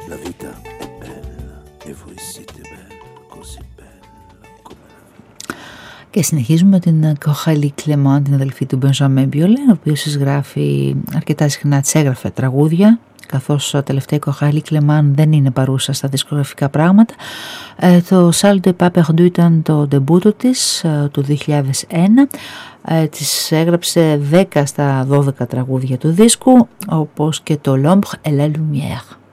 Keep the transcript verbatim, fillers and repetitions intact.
La vita è bella e voi siete belle, così bella come la vita. Και συνεχίζουμε με την Κοχαλή Κλεμάν, την αδελφή του Μπενζαμέ Μπιολέν, ο οποίος εισγράφει αρκετά συχνά, της έγραφε τραγούδια, καθώς τελευταία η Κοχαλή Κλεμάν δεν είναι παρούσα στα δισκογραφικά πράγματα. Ε, το Salle de Pas Perdu ήταν το ντεμπούτο της ε, του δύο χιλιάδες ένα. Ε, της έγραψε δέκα στα δώδεκα τραγούδια του δίσκου, όπως και το L'Ombre et la Lumière.